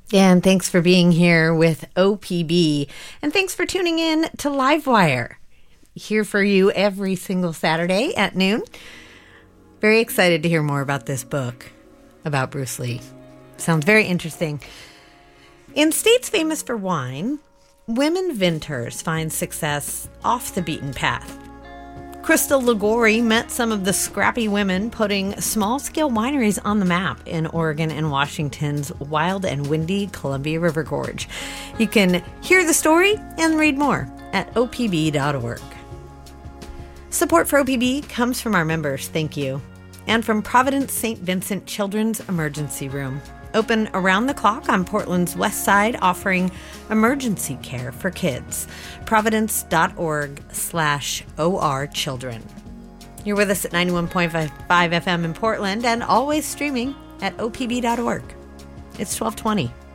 And thanks for being here with OPB. And thanks for tuning in to Livewire. Here for you every single Saturday at noon. Very excited to hear more about this book about Bruce Lee. Sounds very interesting. In states famous for wine, women vintners find success off the beaten path. Crystal Ligori met some of the scrappy women putting small-scale wineries on the map in Oregon and Washington's wild and windy Columbia River Gorge. You can hear the story and read more at opb.org. Support for OPB comes from our members, thank you, and from Providence St. Vincent Children's Emergency Room. Open around the clock on Portland's west side, offering emergency care for kids. Providence.org/OR Children. You're with us at 91.5 FM in Portland and always streaming at opb.org. It's 1220.